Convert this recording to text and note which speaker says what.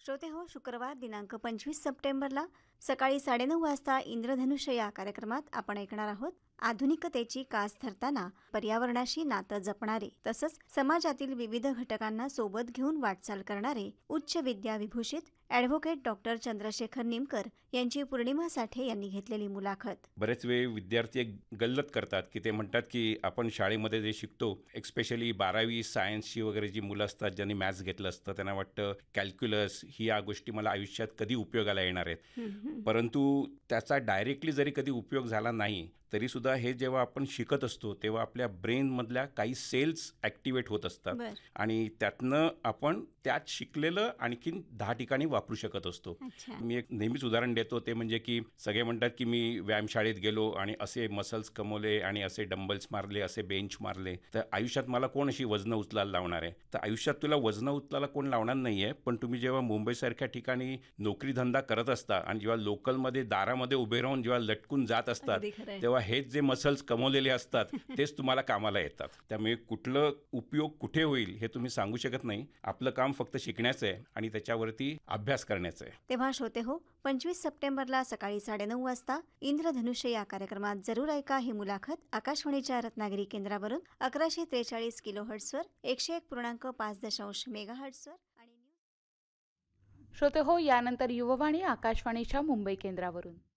Speaker 1: श्रोते हो, शुक्रवार दिनांक 25 सप्टेंबरला सकाळी 9:30 वाजता इंद्रधनुष्य या कार्यक्रमात आपण ऐकणार आहोत आधुनिकतेची कास धरताना पर्यावरणाशी नातं जपणारे तसंच समाजातील विविध घटकांना सोबत घेऊन वाटचाल करणारे उच्च विद्याविभूषित ॲडव्होकेट डॉक्टर चंद्रशेखर निमकर यांची पौर्णिमा साठे यांनी घेतलेली मुलाखत।
Speaker 2: बरेच वेळ विद्यार्थी एक गल्लत करतात की ते म्हणतात की आपण शाळेमध्ये जे शिकतो, स्पेशली 12वी सायन्सची वगैरे जी मुलं असतात ज्यांनी मॅथ्स घेतलं असतं त्यांना वाटतं कॅल्क्युलस ही या गोष्टी मला आयुष्यात कधी उपयोगाला येणार आहेत, परंतु त्याचा डायरेक्टली जरी कधी उपयोग झाला नाही तरीसुद्धा हे जेव्हा आपण शिकत असतो तेव्हा आपल्या ब्रेनमधल्या काही सेल्स ॲक्टिवेट होत असतात आणि त्यातनं आपण त्यात शिकलेलं आणखीन 10 ठिकाणी वापरू शकत असतो। मी एक नेहमीच उदाहरण देतो ते म्हणजे की सगळे म्हणतात की मी व्यायामशाळेत गेलो आणि असे मसल्स कमवले आणि असे डंबल्स मारले, असे बेंच मारले, तर आयुष्यात मला कोण अशी वजनं उचलायला लावणार आहे? तर आयुष्यात तुला वजनं उचलायला कोण लावणार नाही आहे, पण तुम्ही जेव्हा मुंबईसारख्या ठिकाणी नोकरी धंदा करत असता आणि जेव्हा लोकलमध्ये दारामध्ये उभे राहून जेव्हा लटकून जात असतात तेव्हा हेच जे मसल्स कमवलेले असतात तेच तुम्हाला कामाला येतात। त्यामुळे कुठलं उपयोग कुठे होईल हे तुम्ही सांगू शकत नाही। आपलं काम फक्त शिकण्याचं आहे आणि त्याच्यावरती अभ्यास करण्याचं आहे।
Speaker 1: तेव्हा श्रोते हो, 25 सप्टेंबरला सकाळी 9:30 वाजता इंद्रधनुष्य या कार्यक्रमात जरूर ऐका ही मुलाखत आकाशवाणीच्या रत्नागिरी केंद्रावरून 1143 किलोहर्ट्झवर 101.5 मेगाहर्ट्झवर आणि
Speaker 3: श्रोते हो, यानंतर युववाणी आकाशवाणीच्या मुंबई केंद्रावरून।